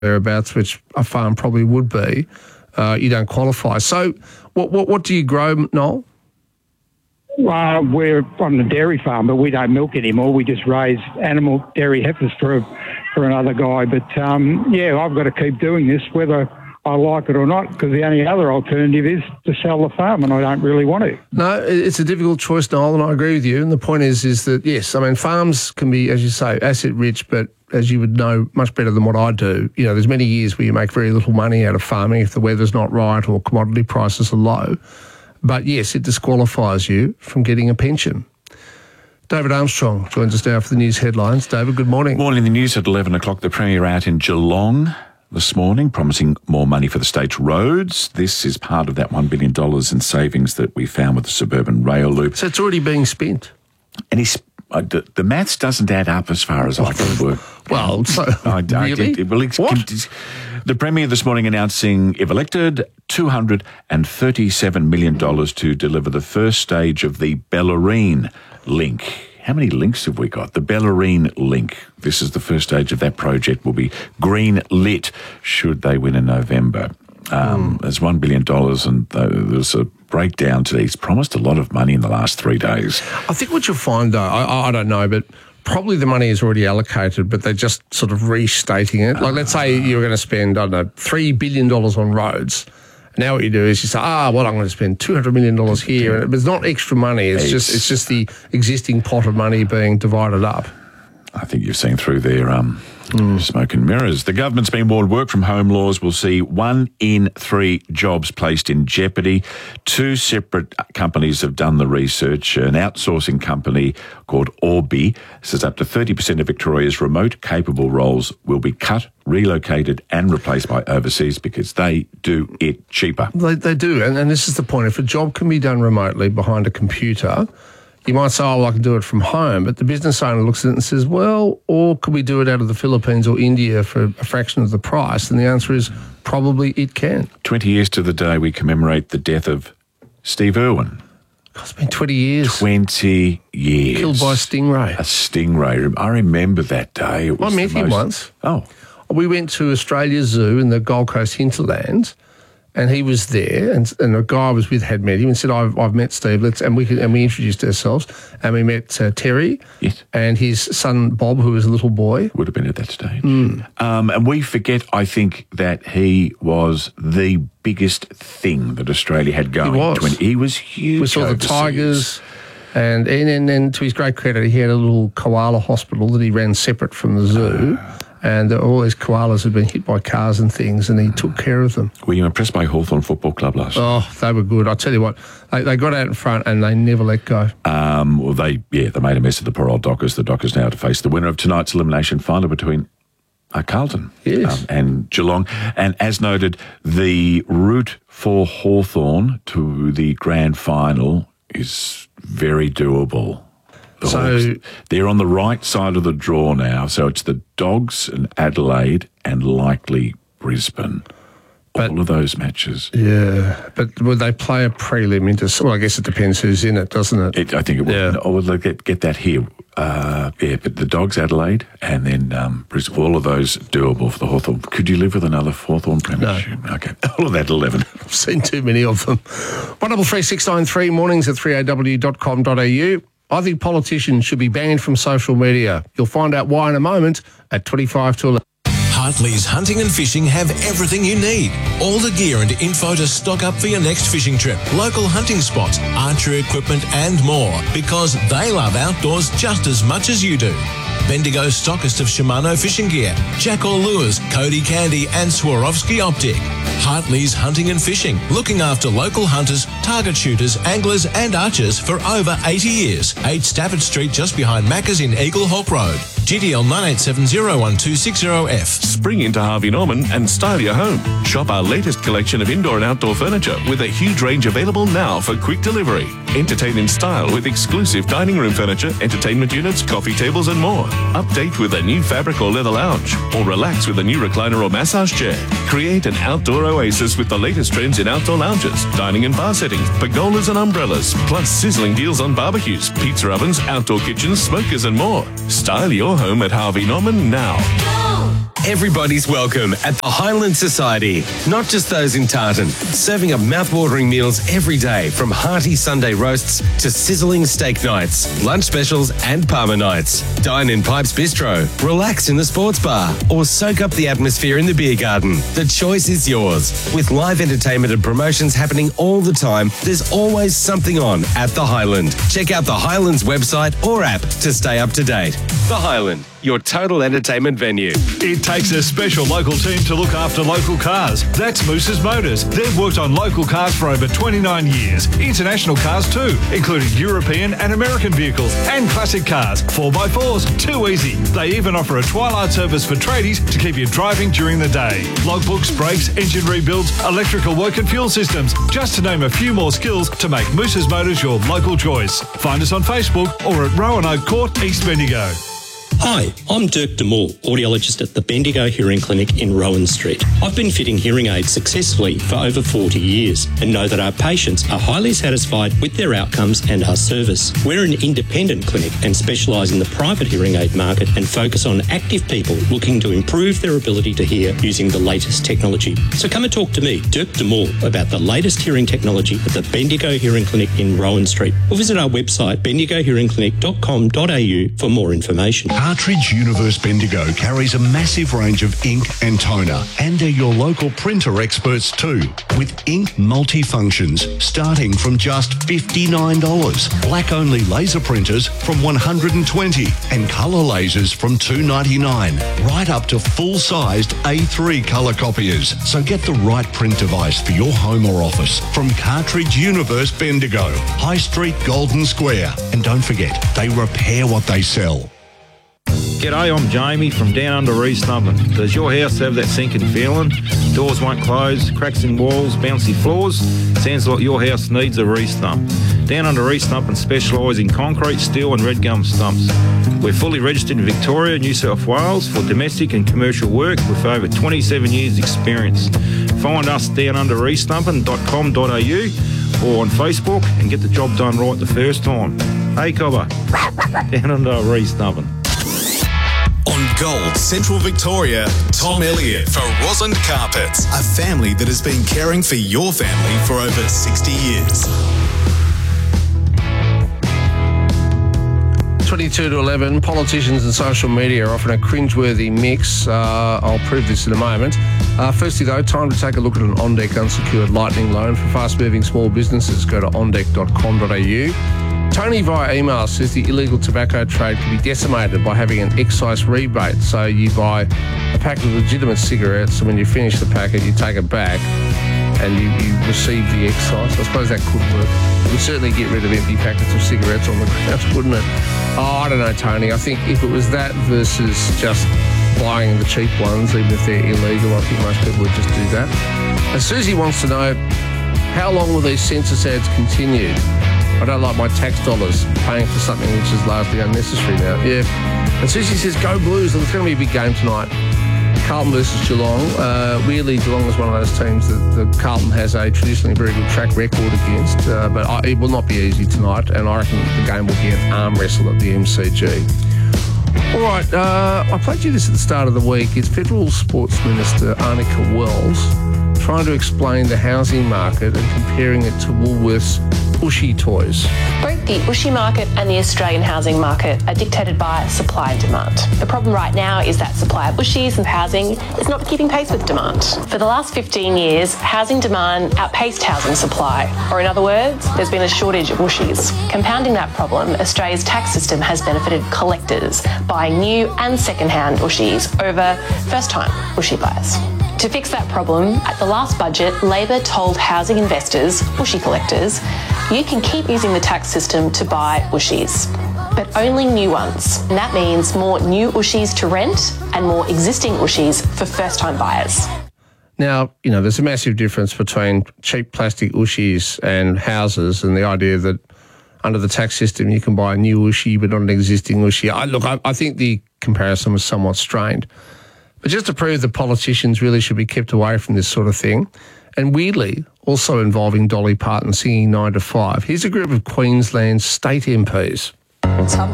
thereabouts, which a farm probably would be, you don't qualify. So what do you grow, Noel? We're on the dairy farm, but we don't milk anymore. We just raise animal dairy heifers for another guy. But, I've got to keep doing this, whether I like it or not, because the only other alternative is to sell the farm, and I don't really want to. No, it's a difficult choice, Noel, and I agree with you. And the point is that, yes, I mean, farms can be, as you say, asset-rich, but as you would know much better than what I do, there's many years where you make very little money out of farming if the weather's not right or commodity prices are low. But, yes, it disqualifies you from getting a pension. David Armstrong joins us now for the news headlines. David, good morning. Morning. The news at 11 o'clock. The Premier out in Geelong this morning, promising more money for the state's roads. This is part of that $1 billion in savings that we found with the suburban rail loop. So it's already being spent? And the maths doesn't add up as far as I can work. Well, so really? What? The Premier this morning announcing, if elected, $237 million to deliver the first stage of the Bellarine link. How many links have we got? The Bellarine link. This is the first stage of that project. Will be green lit should they win in November. There's $1 billion, and there's a breakdown today. He's promised a lot of money in the last 3 days. I think what you'll find, though, I don't know, but probably the money is already allocated, but they're just sort of restating it. Like, let's say you're going to spend, $3 billion on roads. Now what you do is you say, I'm going to spend $200 million here. But it's not extra money. It's just the existing pot of money being divided up. I think you've seen through their smoke and mirrors. The government's been warned work from home laws will see 1 in 3 jobs placed in jeopardy. 2 separate companies have done the research. An outsourcing company called Orbi says up to 30% of Victoria's remote capable roles will be cut, relocated and replaced by overseas because they do it cheaper. They do, and this is the point. If a job can be done remotely behind a computer, you might say, I can do it from home, but the business owner looks at it and says, or could we do it out of the Philippines or India for a fraction of the price? And the answer is probably it can. 20 years to the day we commemorate the death of Steve Irwin. God, it's been 20 years. 20 years. Killed by a stingray. A stingray. I remember that day. I met him once. Oh. We went to Australia Zoo in the Gold Coast hinterland, and he was there, and a guy I was with had met him and said, I've met Steve, and we introduced ourselves, and we met Terry, yes, and his son Bob, who was a little boy. Would have been at that stage. And we forget, I think, that he was the biggest thing that Australia had going. He was huge. We saw the tigers, and to his great credit, he had a little koala hospital that he ran separate from the zoo. And all these koalas had been hit by cars and things, and he took care of them. Were you impressed by Hawthorn Football Club last night? Oh, they were good. I tell you what, they got out in front and they never let go. They made a mess of the poor old Dockers. The Dockers now to face the winner of tonight's elimination final between Carlton and Geelong. And as noted, the route for Hawthorn to the grand final is very doable. So they're on the right side of the draw now. So it's the Dogs and Adelaide and likely Brisbane. All of those matches. Yeah, but would they play a prelim into? Well, I guess it depends who's in it, doesn't it? I think it would. Yeah. Or they'll get that here. But the Dogs, Adelaide, and then Brisbane. All of those doable for the Hawthorn. Could you live with another Hawthorn premiership? No. Okay. All of that 11. I've seen too many of them. 133693 mornings at 3aw.com.au. I think politicians should be banned from social media. You'll find out why in a moment at 25 to 11. Hartley's Hunting and Fishing have everything you need. All the gear and info to stock up for your next fishing trip. Local hunting spots, archery equipment and more. Because they love outdoors just as much as you do. Bendigo stockist of Shimano fishing gear, Jackal Lures, Cody Candy and Swarovski Optic. Hartley's Hunting and Fishing, looking after local hunters, target shooters, anglers and archers for over 80 years. 8 Stafford Street just behind Macca's in Eagle Hawk Road. GDL 98701260F. Spring into Harvey Norman and style your home. Shop our latest collection of indoor and outdoor furniture with a huge range available now for quick delivery. Entertain in style with exclusive dining room furniture, entertainment units, coffee tables and more. Update with a new fabric or leather lounge, or relax with a new recliner or massage chair. Create an outdoor oasis with the latest trends in outdoor lounges, dining and bar settings, pergolas and umbrellas, plus sizzling deals on barbecues, pizza ovens, outdoor kitchens, smokers and more. Style your home at Harvey Norman now. Everybody's welcome at the Highland Society. Not just those in Tartan. Serving up mouth-watering meals every day, from hearty Sunday roasts to sizzling steak nights, lunch specials and Parma nights. Dine in Pipes Bistro, relax in the sports bar, or soak up the atmosphere in the beer garden. The choice is yours. With live entertainment and promotions happening all the time, there's always something on at the Highland. Check out the Highland's website or app to stay up to date. The Highland, your total entertainment venue. It takes a special local team to look after local cars. That's Moose's Motors. They've worked on local cars for over 29 years. International cars too, including European and American vehicles and classic cars. 4x4s, too easy. They even offer a twilight service for tradies to keep you driving during the day. Logbooks, brakes, engine rebuilds, electrical work and fuel systems. Just to name a few more skills to make Moose's Motors your local choice. Find us on Facebook or at Roanoke Court, East Bendigo. Hi, I'm Dirk de Moore, audiologist at the Bendigo Hearing Clinic in Rowan Street. I've been fitting hearing aids successfully for over 40 years and know that our patients are highly satisfied with their outcomes and our service. We're an independent clinic and specialise in the private hearing aid market and focus on active people looking to improve their ability to hear using the latest technology. So come and talk to me, Dirk de Moore, about the latest hearing technology at the Bendigo Hearing Clinic in Rowan Street, or visit our website bendigohearingclinic.com.au for more information. Cartridge Universe Bendigo carries a massive range of ink and toner, and they're your local printer experts too, with ink multifunctions starting from just $59, black-only laser printers from $120, and colour lasers from $299, right up to full-sized A3 colour copiers. So get the right print device for your home or office from Cartridge Universe Bendigo, High Street, Golden Square. And don't forget, they repair what they sell. G'day, I'm Jamie from Down Under Re-Stumping. Does your house have that sinking feeling? Doors won't close, cracks in walls, bouncy floors? Sounds like your house needs a re-stump. Down Under Re-Stumping specialise in concrete, steel and red gum stumps. We're fully registered in Victoria, New South Wales for domestic and commercial work with over 27 years experience. Find us downunderrestumping.com.au or on Facebook and get the job done right the first time. Hey Cobber, Down Under Re-Stumping. On Gold Central Victoria, Tom Elliott for Rosin Carpets, a family that has been caring for your family for over 60 years. 22 to 11, politicians and social media are often a cringeworthy mix. I'll prove this in a moment. Firstly, though, time to take a look at an OnDeck unsecured lightning loan for fast-moving small businesses. Go to ondeck.com.au. Tony via email says the illegal tobacco trade can be decimated by having an excise rebate. So you buy a pack of legitimate cigarettes, and when you finish the packet, you take it back and you receive the excise. I suppose that could work. It would certainly get rid of empty packets of cigarettes on the ground, wouldn't it? Oh, I don't know, Tony. I think if it was that versus just buying the cheap ones, even if they're illegal, I think most people would just do that. And Susie wants to know, how long will these census ads continue? I don't like my tax dollars paying for something which is largely unnecessary now. Yeah. And Susie says, go Blues. Look, it's going to be a big game tonight. Carlton versus Geelong. Weirdly, Geelong is one of those teams that Carlton has a traditionally very good track record against. But it will not be easy tonight. And I reckon the game will be an arm wrestle at the MCG. All right. I played you this at the start of the week. It's Federal Sports Minister Anika Wells trying to explain the housing market and comparing it to Woolworths' Ushy toys. Both the Ushy market and the Australian housing market are dictated by supply and demand. The problem right now is that supply of Ushys and housing is not keeping pace with demand. For the last 15 years, housing demand outpaced housing supply, or in other words, there's been a shortage of Ushys. Compounding that problem, Australia's tax system has benefited collectors buying new and second-hand Ushys over first-time Ushy buyers. To fix that problem, at the last budget, Labor told housing investors, Ushy collectors, you can keep using the tax system to buy Ushys, but only new ones. And that means more new Ushys to rent and more existing Ushys for first-time buyers. Now, you know, there's a massive difference between cheap plastic Ushys and houses, and the idea that under the tax system you can buy a new Ushy but not an existing Ushy. I think the comparison was somewhat strained. But just to prove that politicians really should be kept away from this sort of thing, and weirdly also involving Dolly Parton singing 9 to 5, here's a group of Queensland state MPs.